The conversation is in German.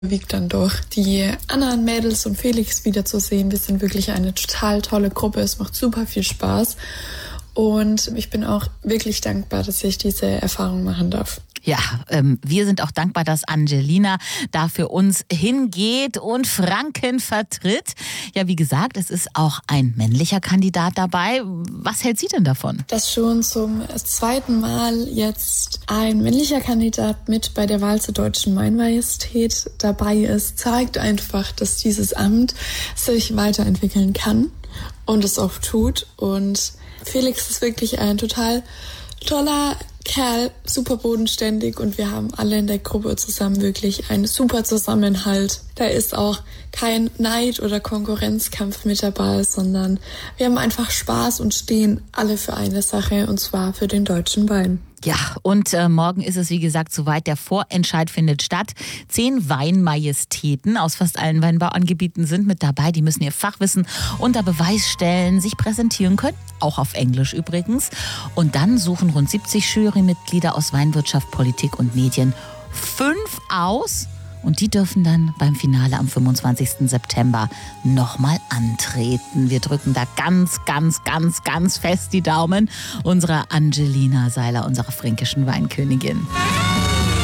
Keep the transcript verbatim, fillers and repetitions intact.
wiegt dann durch, die anderen Mädels und Felix wiederzusehen. Wir sind wirklich eine total tolle Gruppe. Es macht super viel Spaß. Und ich bin auch wirklich dankbar, dass ich diese Erfahrung machen darf. Ja, ähm, wir sind auch dankbar, dass Angelina da für uns hingeht und Franken vertritt. Ja, wie gesagt, es ist auch ein männlicher Kandidat dabei. Was hält sie denn davon? Dass schon zum zweiten Mal jetzt ein männlicher Kandidat mit bei der Wahl zur Deutschen Mainmajestät dabei ist, zeigt einfach, dass dieses Amt sich weiterentwickeln kann und es auch tut. Und Felix ist wirklich ein total toller Kerl, super bodenständig, und wir haben alle in der Gruppe zusammen wirklich einen super Zusammenhalt. Da ist auch kein Neid oder Konkurrenzkampf mit dabei, sondern wir haben einfach Spaß und stehen alle für eine Sache, und zwar für den deutschen Wein. Ja, und äh, morgen ist es, wie gesagt, soweit. Der Vorentscheid findet statt. Zehn Weinmajestäten aus fast allen Weinbauangebieten sind mit dabei. Die müssen ihr Fachwissen unter Beweis stellen, sich präsentieren können, auch auf Englisch übrigens. Und dann suchen rund siebzig Jurymitglieder aus Weinwirtschaft, Politik und Medien fünf aus. Und die dürfen dann beim Finale am fünfundzwanzigsten September nochmal antreten. Wir drücken da ganz, ganz, ganz, ganz fest die Daumen unserer Angelina Seiler, unserer fränkischen Weinkönigin.